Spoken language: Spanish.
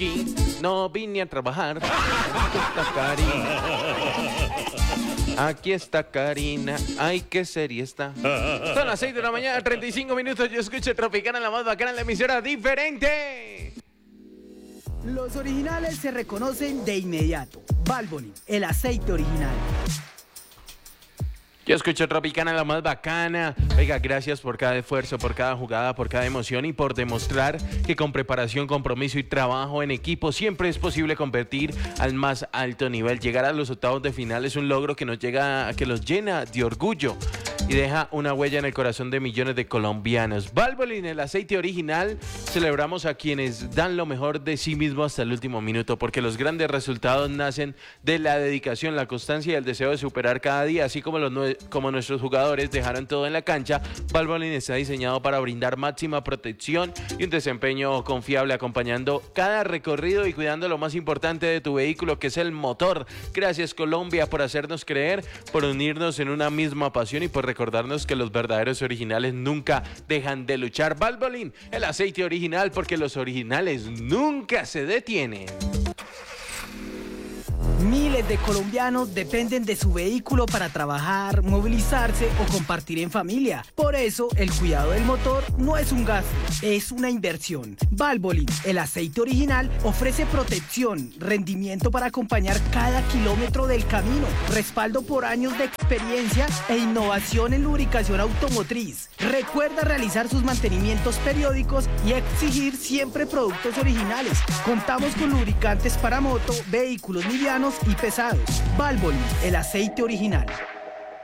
No vine a trabajar. Aquí está Karina. Aquí está Karina. Ay, qué serie está. Son las 6 de la mañana, 35 minutos. Yo escucho Tropicana, la más bacana, la emisora diferente. Los originales se reconocen de inmediato. Valvoline, el aceite original. Yo escucho Tropicana, la más bacana. Oiga, gracias por cada esfuerzo, por cada jugada, por cada emoción y por demostrar que con preparación, compromiso y trabajo en equipo siempre es posible competir al más alto nivel. Llegar a los octavos de final es un logro que los llena de orgullo y deja una huella en el corazón de millones de colombianos. Valvoline, el aceite original. Celebramos a quienes dan lo mejor de sí mismos hasta el último minuto, porque los grandes resultados nacen de la dedicación, la constancia y el deseo de superar cada día, así como como nuestros jugadores dejaron todo en la cancha. Valvoline está diseñado para brindar máxima protección y un desempeño confiable, acompañando cada recorrido y cuidando lo más importante de tu vehículo, que es el motor. Gracias, Colombia, por hacernos creer, por unirnos en una misma pasión y por recordarnos que los verdaderos originales nunca dejan de luchar. Valvoline, el aceite original, porque los originales nunca se detienen. Miles de colombianos dependen de su vehículo para trabajar, movilizarse o compartir en familia. Por eso, el cuidado del motor no es un gasto, es una inversión. Valvoline, el aceite original, ofrece protección, rendimiento para acompañar cada kilómetro del camino, respaldo por años de experiencia e innovación en lubricación automotriz. Recuerda realizar sus mantenimientos periódicos y exigir siempre productos originales. Contamos con lubricantes para moto, vehículos livianos y pesados. Valvoline, el aceite original.